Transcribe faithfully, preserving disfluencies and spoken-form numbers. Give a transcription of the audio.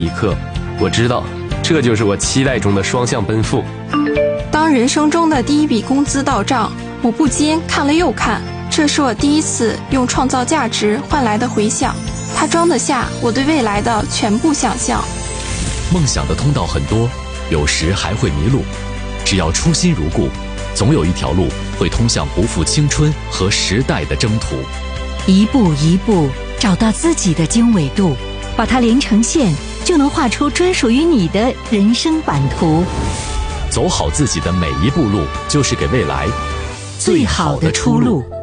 一刻，我知道，这就是我期待中的双向奔赴。 当人生中的第一笔工资到账，我不禁看了又看，这是我第一次用创造价值换来的回响，它装得下我对未来的全部想象。 梦想的通道很多，有时还会迷路，只要初心如故，总有一条路会通向不负青春和时代的征途。 一步一步找到自己的经纬度，把它连成线，就能画出专属于你的人生版图。 走好自己的每一步路，就是给未来最好的出路。